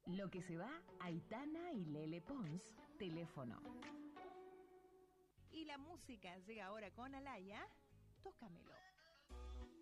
Lo que se va, Aitana y Lele Pons, teléfono. Y la música llega ahora con Alaya, tócamelo.